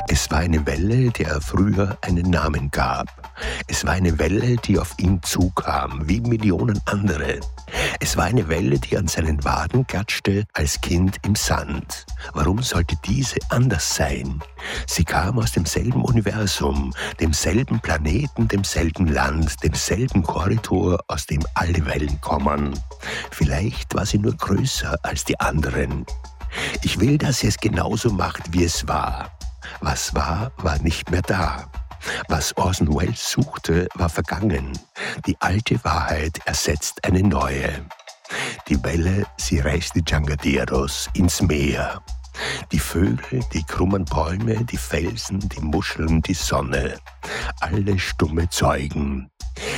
Es war eine Welle, der er früher einen Namen gab. Es war eine Welle, die auf ihn zukam, wie Millionen andere. Es war eine Welle, die an seinen Waden klatschte als Kind im Sand. Warum sollte diese anders sein? Sie kam aus demselben Universum, demselben Planeten, demselben Land, demselben Korridor, aus dem alle Wellen kommen. Vielleicht war sie nur größer als die anderen. Ich will, dass sie es genauso macht, wie es war. Was war, war nicht mehr da. Was Orson Welles suchte, war vergangen. Die alte Wahrheit ersetzt eine neue. Die Welle, sie reißt die Jangaderos ins Meer. Die Vögel, die krummen Bäume, die Felsen, die Muscheln, die Sonne. Alle stumme Zeugen.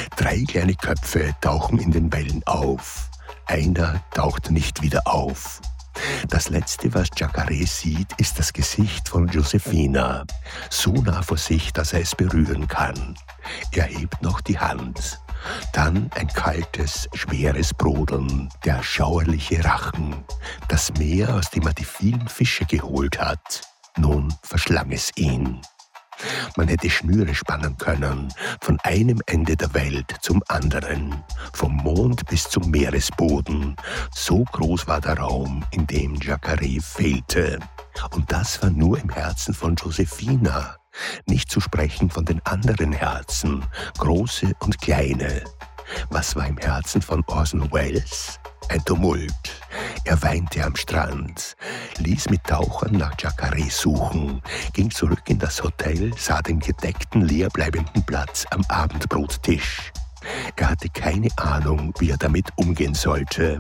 3 kleine Köpfe tauchen in den Wellen auf. Einer taucht nicht wieder auf. Das Letzte, was Jacare sieht, ist das Gesicht von Josefina. So nah vor sich, dass er es berühren kann. Er hebt noch die Hand. Dann ein kaltes, schweres Brodeln, der schauerliche Rachen. Das Meer, aus dem er die vielen Fische geholt hat. Nun verschlang es ihn. Man hätte Schnüre spannen können, von einem Ende der Welt zum anderen, vom Mond bis zum Meeresboden. So groß war der Raum, in dem Jacare fehlte. Und das war nur im Herzen von Josefina, nicht zu sprechen von den anderen Herzen, große und kleine. Was war im Herzen von Orson Welles? Ein Tumult. Er weinte am Strand, ließ mit Tauchern nach Jacare suchen, ging zurück in das Hotel, sah den gedeckten, leerbleibenden Platz am Abendbrottisch. Er hatte keine Ahnung, wie er damit umgehen sollte.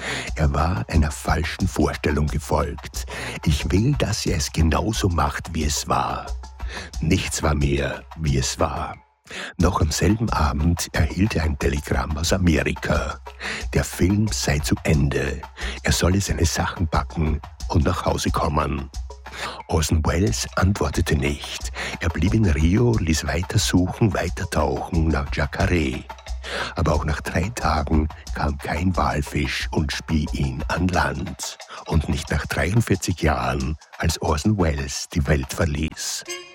Er war einer falschen Vorstellung gefolgt. Ich will, dass er es genauso macht, wie es war. Nichts war mehr, wie es war. Noch am selben Abend erhielt er ein Telegramm aus Amerika. Der Film sei zu Ende. Er solle seine Sachen packen und nach Hause kommen. Orson Welles antwortete nicht. Er blieb in Rio, ließ weiter suchen, weiter tauchen nach Jacare. Aber auch nach 3 Tagen kam kein Walfisch und spie ihn an Land. Und nicht nach 43 Jahren, als Orson Welles die Welt verließ.